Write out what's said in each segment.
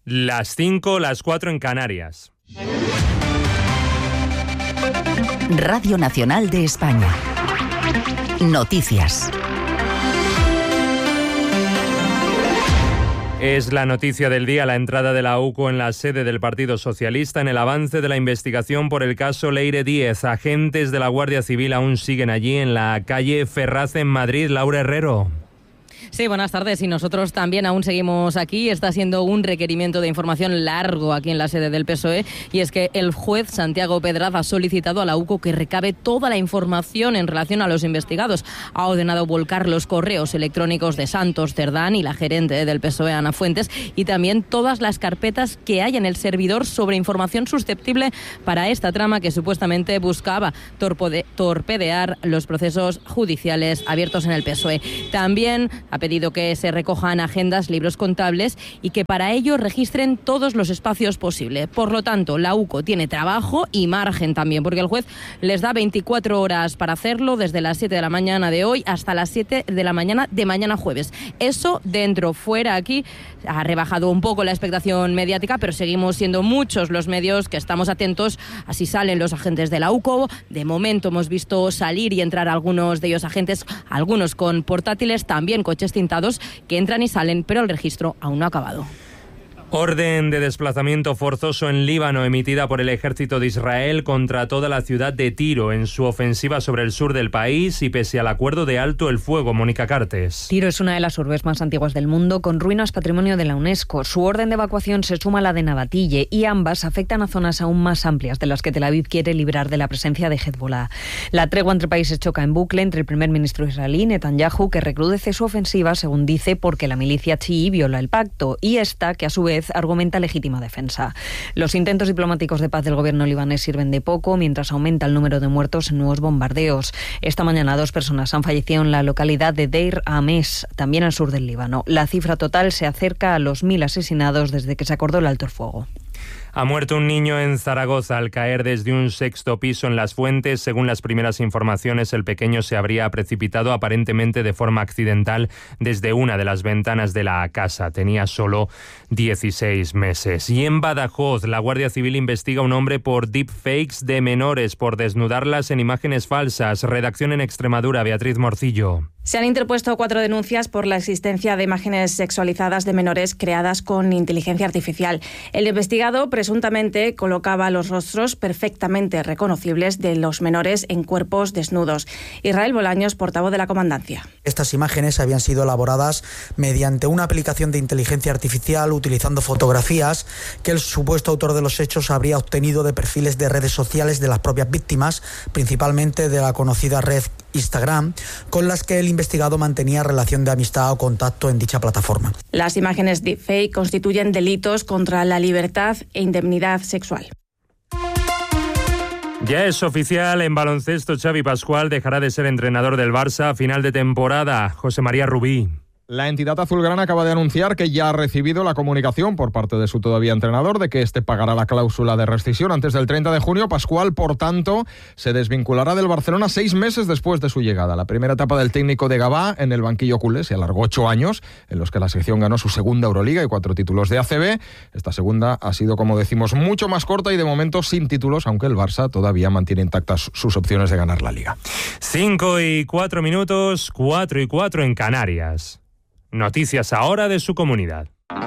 Las 5, las 4 en Canarias. Radio Nacional de España. Noticias. Es la noticia del día, la entrada de la UCO en la sede del Partido Socialista en el avance de la investigación por el caso Leire Díez. Agentes de la Guardia Civil aún siguen allí en la calle Ferraz en Madrid. Laura Herrero. Sí, buenas tardes. Y nosotros también aún seguimos aquí. Está siendo un requerimiento de información largo aquí en la sede del PSOE. Y es que el juez Santiago Pedraz ha solicitado a la UCO que recabe toda la información en relación a los investigados. Ha ordenado volcar los correos electrónicos de Santos Cerdán y la gerente del PSOE, Ana Fuentes, y también todas las carpetas que hay en el servidor sobre información susceptible para esta trama que supuestamente buscaba torpedear los procesos judiciales abiertos en el PSOE. También ha pedido que se recojan agendas, libros contables y que para ello registren todos los espacios posibles. Por lo tanto, la UCO tiene trabajo y margen también, porque el juez les da 24 horas para hacerlo, desde las 7 de la mañana de hoy hasta las 7 de la mañana de mañana jueves. Eso dentro, fuera, aquí ha rebajado un poco la expectación mediática, pero seguimos siendo muchos los medios que estamos atentos a si salen los agentes de la UCO. De momento hemos visto salir y entrar algunos de ellos agentes, algunos con portátiles, también coches tintados que entran y salen, pero el registro aún no ha acabado. Orden de desplazamiento forzoso en Líbano emitida por el ejército de Israel contra toda la ciudad de Tiro en su ofensiva sobre el sur del país y pese al acuerdo de alto el fuego. Mónica Cartes. Tiro es una de las urbes más antiguas del mundo, con ruinas patrimonio de la UNESCO. Su orden de evacuación se suma a la de Nabatille y ambas afectan a zonas aún más amplias de las que Tel Aviv quiere librar de la presencia de Hezbollah. La tregua entre países choca en bucle entre el primer ministro israelí, Netanyahu, que recrudece su ofensiva, según dice, porque la milicia chií viola el pacto, y esta, que a su vez argumenta legítima defensa. Los intentos diplomáticos de paz del gobierno libanés sirven de poco mientras aumenta el número de muertos en nuevos bombardeos. Esta mañana 2 personas han fallecido en la localidad de Deir Ames, también al sur del Líbano. La cifra total se acerca a los 1.000 asesinados desde que se acordó el alto el fuego. Ha muerto un niño en Zaragoza al caer desde un 6º piso en Las Fuentes. Según las primeras informaciones, el pequeño se habría precipitado aparentemente de forma accidental desde una de las ventanas de la casa. Tenía solo 16 meses. Y en Badajoz, la Guardia Civil investiga a un hombre por deepfakes de menores, por desnudarlas en imágenes falsas. Redacción en Extremadura, Beatriz Morcillo. Se han interpuesto 4 denuncias por la existencia de imágenes sexualizadas de menores creadas con inteligencia artificial. El investigado presuntamente colocaba los rostros perfectamente reconocibles de los menores en cuerpos desnudos. Israel Bolaños, portavoz de la Comandancia. Estas imágenes habían sido elaboradas mediante una aplicación de inteligencia artificial utilizando fotografías que el supuesto autor de los hechos habría obtenido de perfiles de redes sociales de las propias víctimas, principalmente de la conocida red Instagram, con las que el investigado mantenía relación de amistad o contacto en dicha plataforma. Las imágenes deepfake constituyen delitos contra la libertad e indemnidad sexual. Ya es oficial, en baloncesto Xavi Pascual dejará de ser entrenador del Barça a final de temporada. José María Rubí. La entidad azulgrana acaba de anunciar que ya ha recibido la comunicación por parte de su todavía entrenador de que este pagará la cláusula de rescisión antes del 30 de junio. Pascual, por tanto, se desvinculará del Barcelona 6 meses después de su llegada. La primera etapa del técnico de Gabá en el banquillo culé se alargó 8 años, en los que la sección ganó su segunda Euroliga y 4 títulos de ACB. Esta segunda ha sido, como decimos, mucho más corta y de momento sin títulos, aunque el Barça todavía mantiene intactas sus opciones de ganar la Liga. 5:04 minutos, 4:04 en Canarias. Noticias ahora de su comunidad.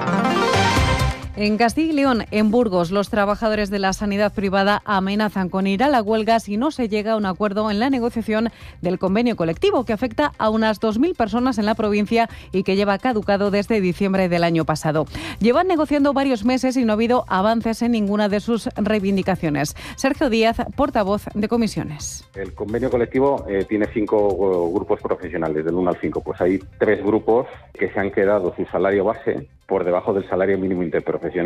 En Castilla y León, en Burgos, los trabajadores de la sanidad privada amenazan con ir a la huelga si no se llega a un acuerdo en la negociación del convenio colectivo que afecta a unas 2.000 personas en la provincia y que lleva caducado desde diciembre del año pasado. Llevan negociando varios meses y no ha habido avances en ninguna de sus reivindicaciones. Sergio Díaz, portavoz de comisiones. El convenio colectivo tiene 5 grupos profesionales, del 1 al 5. Pues hay 3 grupos que se han quedado su salario base por debajo del salario mínimo interprofesional.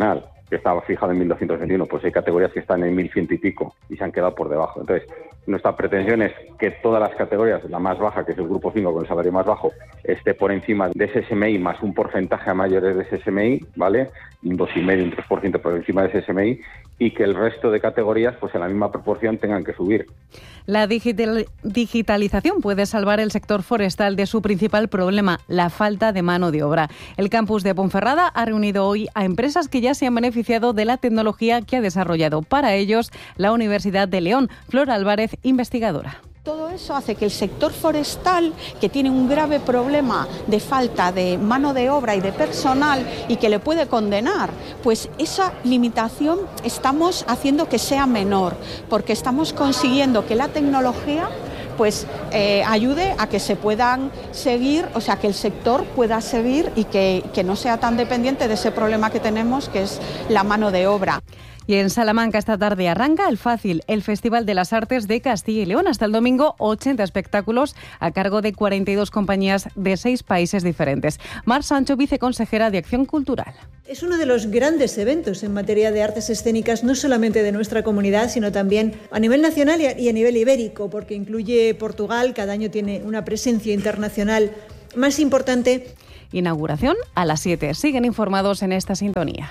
que estaba fijado en 1.221, pues hay categorías que están en 1.100 y pico y se han quedado por debajo. Entonces, nuestra pretensión es que todas las categorías, la más baja, que es el grupo 5 con el salario más bajo, esté por encima de ese SMI más un porcentaje a mayores de ese SMI, ¿vale? Un 2,5, un 3% por encima de ese SMI, y que el resto de categorías, pues en la misma proporción, tengan que subir. La digitalización puede salvar el sector forestal de su principal problema, la falta de mano de obra. El campus de Ponferrada ha reunido hoy a empresas que ya se han beneficiado de la tecnología que ha desarrollado para ellos la Universidad de León. Flor Álvarez, investigadora. Todo eso hace que el sector forestal, que tiene un grave problema de falta de mano de obra y de personal y que le puede condenar, pues esa limitación estamos haciendo que sea menor, porque estamos consiguiendo que la tecnología pues ayude a que se puedan seguir, o sea, que el sector pueda seguir y que no sea tan dependiente de ese problema que tenemos, que es la mano de obra. Y en Salamanca esta tarde arranca el FACIL, el Festival de las Artes de Castilla y León. Hasta el domingo, 80 espectáculos a cargo de 42 compañías de 6 países diferentes. Mar Sancho, viceconsejera de Acción Cultural. Es uno de los grandes eventos en materia de artes escénicas, no solamente de nuestra comunidad, sino también a nivel nacional y a nivel ibérico, porque incluye Portugal, cada año tiene una presencia internacional más importante. Inauguración a las 7. Siguen informados en esta sintonía.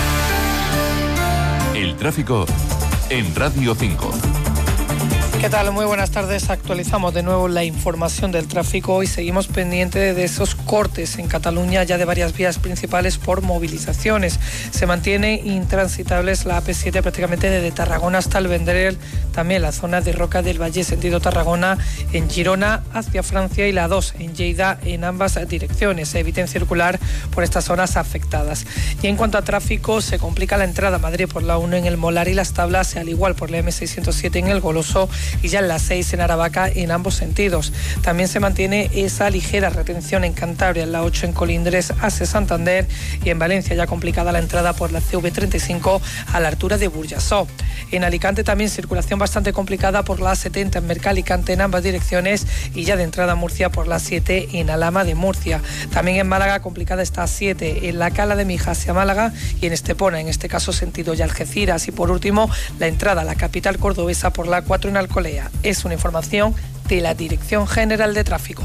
El tráfico en Radio 5. ¿Qué tal? Muy buenas tardes. Actualizamos de nuevo la información del tráfico y seguimos pendientes de esos cortes en Cataluña ya de varias vías principales por movilizaciones. Se mantiene intransitables la AP7 prácticamente desde Tarragona hasta el Vendrell, también la zona de Roca del Valle sentido Tarragona en Girona hacia Francia y la 2 en Lleida en ambas direcciones. Se eviten circular por estas zonas afectadas. Y en cuanto a tráfico, se complica la entrada a Madrid por la 1 en el Molar y Las Tablas, al igual por la M607 en el Goloso y ya en la 6 en Aravaca en ambos sentidos. También se mantiene esa ligera retención en Cantabria, en la 8 en Colindres hacia Santander y en Valencia ya complicada la entrada por la CV35 a la altura de Burjasó. En Alicante también circulación bastante complicada por la A70 en Mercalicante en ambas direcciones y ya de entrada a Murcia por la 7 en Alhama de Murcia. También en Málaga complicada está 7 en la Cala de Mija hacia Málaga y en Estepona, en este caso sentido ya Algeciras. Y por último, la entrada a la capital cordobesa por la 4 en Alcolea. Es una información de la Dirección General de Tráfico.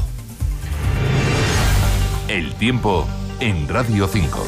El tiempo en Radio 5.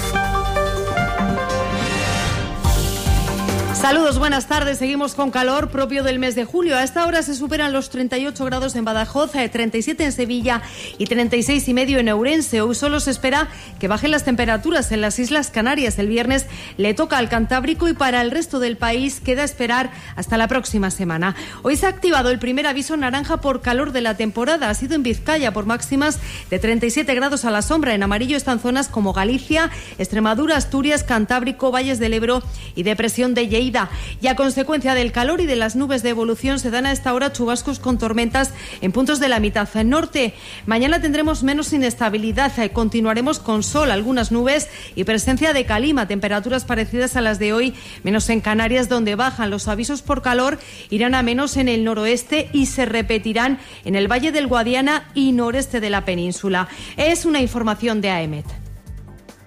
Saludos, buenas tardes. Seguimos con calor propio del mes de julio. A esta hora se superan los 38 grados en Badajoz, 37 en Sevilla y 36,5 en Ourense. Hoy solo se espera que bajen las temperaturas en las Islas Canarias. El viernes le toca al Cantábrico y para el resto del país queda esperar hasta la próxima semana. Hoy se ha activado el primer aviso naranja por calor de la temporada. Ha sido en Vizcaya por máximas de 37 grados a la sombra. En amarillo están zonas como Galicia, Extremadura, Asturias, Cantábrico, Valles del Ebro y depresión de Lleida. Y a consecuencia del calor y de las nubes de evolución se dan a esta hora chubascos con tormentas en puntos de la mitad norte. Mañana tendremos menos inestabilidad, continuaremos con sol, algunas nubes y presencia de calima, temperaturas parecidas a las de hoy, menos en Canarias donde bajan. Los avisos por calor irán a menos en el noroeste y se repetirán en el Valle del Guadiana y noreste de la península. Es una información de AEMET.